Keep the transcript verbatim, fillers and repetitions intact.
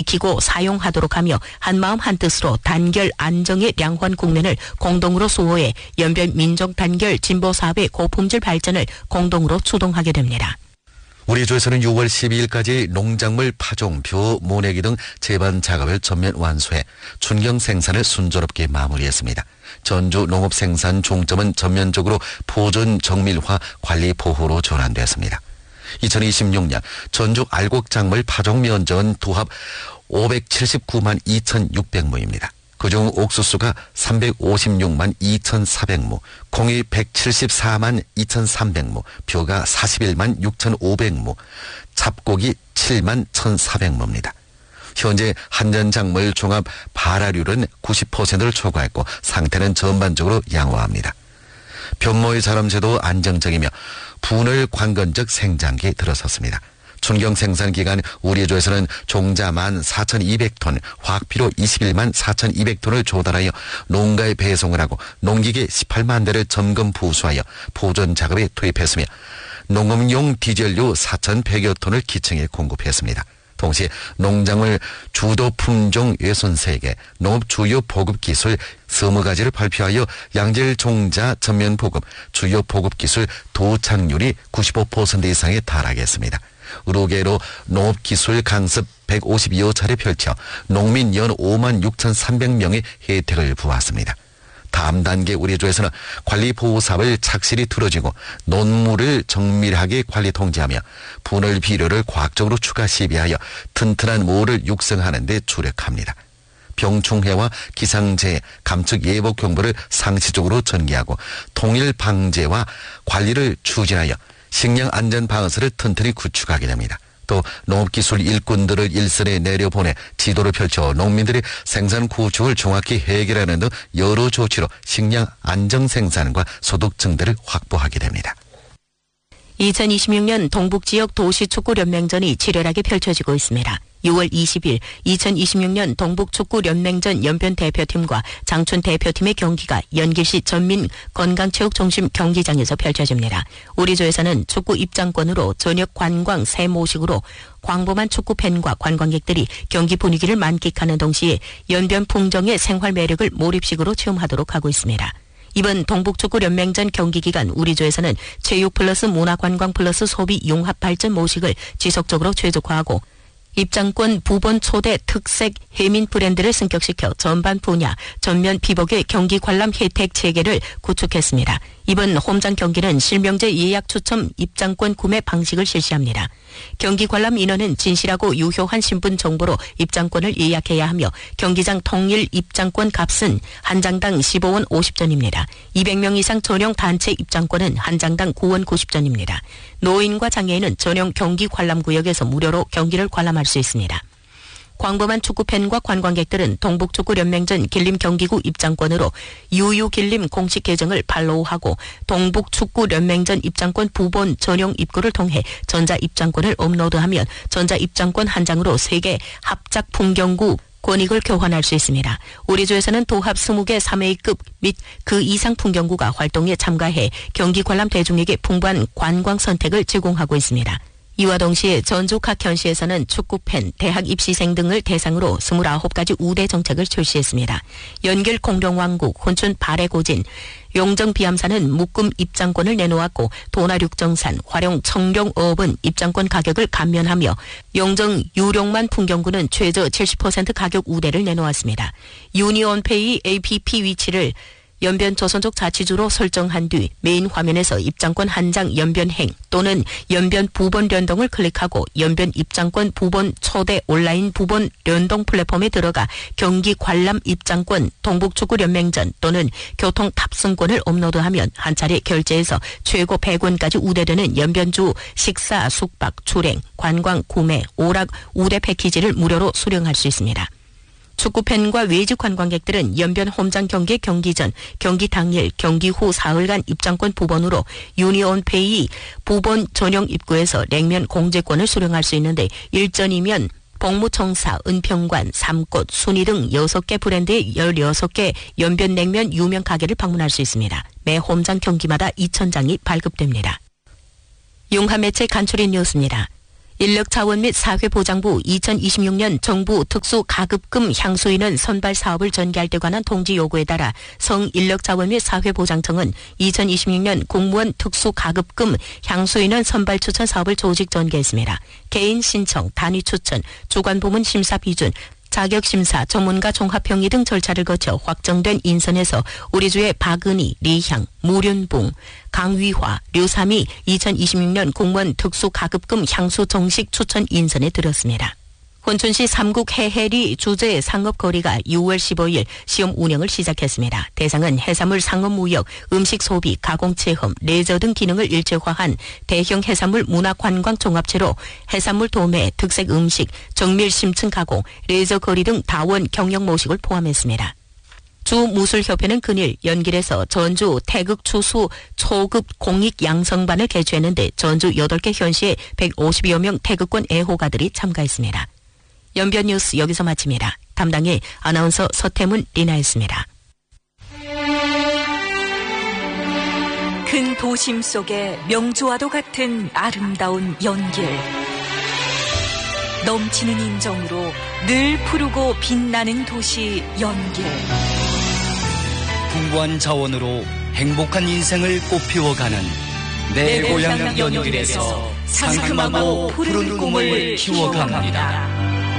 지키고 사용하도록 하며 한마음 한뜻으로 단결 안정의 량환 국면을 공동으로 수호해 연변 민족 단결 진보 사업의 고품질 발전을 공동으로 추동하게 됩니다. 우리 조에서는 유월 십이일까지 농작물 파종, 벼, 모내기 등 재반 작업을 전면 완수해 춘경 생산을 순조롭게 마무리했습니다. 전주 농업 생산 중점은 전면적으로 보존 정밀화 관리 보호로 전환됐습니다. 이천이십육년 전주 알곡작물 파종 면적은 도합 오백칠십구만 이천육백 무입니다. 그중 옥수수가 삼백오십육만 이천사백 무, 콩이 백칠십사만 이천삼백 무, 벼가 사십일만 육천오백 무, 잡곡이 칠만 천사백 무입니다. 현재 한전작물 종합 발화율은 구십 퍼센트를 초과했고 상태는 전반적으로 양호합니다. 변모의 자람새도 안정적이며 분을 관건적 생장기에 들어섰습니다. 춘경 생산 기간 우리 조에서는 종자만 사천이백 톤, 화학비료 이십일만 사천이백 톤을 조달하여 농가에 배송을 하고 농기계 십팔만 대를 점검 부수하여 보존 작업에 투입했으며 농업용 디젤유 사천백여 톤을 기층에 공급했습니다. 동시에 농작물 주도 품종 훼손 세 개, 농업 주요 보급 기술 스무 가지를 발표하여 양질 종자 전면 보급, 주요 보급 기술 도착률이 구십오 퍼센트 이상에 달하게 했습니다. 의료계로 농업기술 강습 백오십여 차례 펼쳐 농민 연 오만 육천삼백 명의 혜택을 부었습니다. 다음 단계 우리 조에서는 관리 보호 사업을 착실히 틀어지고 논물을 정밀하게 관리 통제하며 분할 비료를 과학적으로 추가 시비하여 튼튼한 모를 육성하는 데 주력합니다. 병충해와 기상재해, 감축 예보 경보를 상시적으로 전개하고 통일 방제와 관리를 추진하여 식량 안전 방어선을 튼튼히 구축하게 됩니다. 또 농업기술 일꾼들을 일선에 내려보내 지도를 펼쳐 농민들의 생산 구축을 정확히 해결하는 등 여러 조치로 식량 안정 생산과 소득 증대를 확보하게 됩니다. 이천이십육년 동북지역 도시축구연맹전이 치열하게 펼쳐지고 있습니다. 유월 이십일 이천이십육년 동북축구연맹전 연변 대표팀과 장춘 대표팀의 경기가 연길시 전민 건강체육중심 경기장에서 펼쳐집니다. 우리 조에서는 축구 입장권으로 저녁 관광 세모식으로 광범한 축구팬과 관광객들이 경기 분위기를 만끽하는 동시에 연변 풍정의 생활 매력을 몰입식으로 체험하도록 하고 있습니다. 이번 동북축구연맹전 경기 기간 우리 조에서는 체육 플러스 문화관광 플러스 소비 융합 발전 모식을 지속적으로 최적화하고 입장권 부본 초대 특색 해민 브랜드를 승격시켜 전반 분야 전면 피복의 경기 관람 혜택 체계를 구축했습니다. 이번 홈장 경기는 실명제 예약 추첨 입장권 구매 방식을 실시합니다. 경기 관람 인원은 진실하고 유효한 신분 정보로 입장권을 예약해야 하며 경기장 통일 입장권 값은 한 장당 십오 원 오십 전입니다. 이백 명 이상 전용 단체 입장권은 한 장당 구 원 구십 전입니다. 노인과 장애인은 전용 경기 관람 구역에서 무료로 경기를 관람할 수 있습니다. 광범한 축구팬과 관광객들은 동북축구연맹전 길림경기구 입장권으로 유유길림 공식 계정을 팔로우하고 동북축구연맹전 입장권 부본 전용 입구를 통해 전자입장권을 업로드하면 전자입장권 한 장으로 세계 합작 풍경구 권익을 교환할 수 있습니다. 우리 조에서는 도합 이십 개 삼 A급 및 그 이상 풍경구가 활동에 참가해 경기 관람 대중에게 풍부한 관광 선택을 제공하고 있습니다. 이와 동시에 전주 각 현시에서는 축구팬, 대학 입시생 등을 대상으로 이십구 가지 우대 정책을 출시했습니다. 연길 공룡왕국, 혼춘 발해고진, 용정 비암산은 묶음 입장권을 내놓았고 도날 육정산, 화룡 청룡어업은 입장권 가격을 감면하며 용정 유룡만 풍경구는 최저 칠십 퍼센트 가격 우대를 내놓았습니다. 유니온페이 에이피피 위치를 연변 조선족 자치주로 설정한 뒤 메인 화면에서 입장권 한 장 연변행 또는 연변 부본 연동을 클릭하고 연변 입장권 부본 초대 온라인 부본 연동 플랫폼에 들어가 경기 관람 입장권 동북축구연맹전 또는 교통 탑승권을 업로드하면 한 차례 결제해서 최고 백 원까지 우대되는 연변주 식사, 숙박, 출행, 관광, 구매, 오락, 우대 패키지를 무료로 수령할 수 있습니다. 축구팬과 외지 관광객들은 연변 홈장 경기 경기 전, 경기 당일, 경기 후 사흘간 입장권 부본으로 유니온페이 부본 전용 입구에서 냉면 공제권을 수령할 수 있는데 일전이면 복무청사, 은평관, 삼꽃, 순이 등 여섯 개 브랜드의 열여섯 개 연변 냉면 유명 가게를 방문할 수 있습니다. 매 홈장 경기마다 이천 장이 발급됩니다. 용화매체 간추린 뉴스입니다. 인력자원 및 사회보장부 이천이십육 년 정부 특수가급금 향수인원 선발 사업을 전개할 때 관한 통지 요구에 따라 성인력자원 및 사회보장청은 이천이십육 년 공무원 특수가급금 향수인원 선발 추천 사업을 조직 전개했습니다. 개인 신청, 단위 추천, 주관부문 심사 비준, 자격심사, 전문가 종합평의 등 절차를 거쳐 확정된 인선에서 우리 주의 박은희, 리향, 무륜봉, 강위화, 류삼이 이천이십육 년 공무원 특수가급금 향수 정식 추천 인선에 들었습니다. 혼천시 삼국 해해리 주재 상업거리가 유월 십오일 시험 운영을 시작했습니다. 대상은 해산물 상업무역, 음식 소비, 가공체험, 레저 등 기능을 일체화한 대형 해산물 문화관광 종합체로 해산물 도매, 특색 음식, 정밀 심층 가공, 레저 거리 등 다원 경영 모식을 포함했습니다. 주무술협회는 그일 연길에서 전주 태극 추수 초급 공익 양성반을 개최했는데 전주 여덟 개 현시에 백오십여 명 태극권 애호가들이 참가했습니다. 연변 뉴스 여기서 마칩니다. 담당의 아나운서 서태문 리나였습니다. 큰 도심 속의 명주와도 같은 아름다운 연길. 넘치는 인정으로 늘 푸르고 빛나는 도시 연길. 풍부한 자원으로 행복한 인생을 꽃피워가는 내 고향 연길에서 상큼하고 푸른 꿈을 키워갑니다.